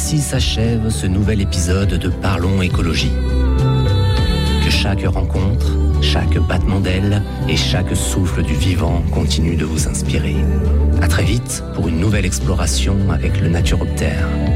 Ainsi s'achève ce nouvel épisode de Parlons écologie. Que chaque rencontre, chaque battement d'aile et chaque souffle du vivant continue de vous inspirer. À très vite pour une nouvelle exploration avec le Naturoptère.